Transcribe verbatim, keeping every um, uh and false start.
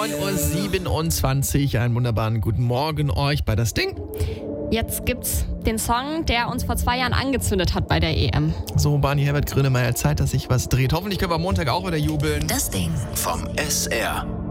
neun Uhr siebenundzwanzig. Einen wunderbaren guten Morgen euch bei das Ding. Jetzt gibt's den Song, der uns vor zwei Jahren angezündet hat bei der E M. So, Barney Herbert Grönemeyer, Zeit, dass sich was dreht. Hoffentlich können wir am Montag auch wieder jubeln. Das Ding vom S R.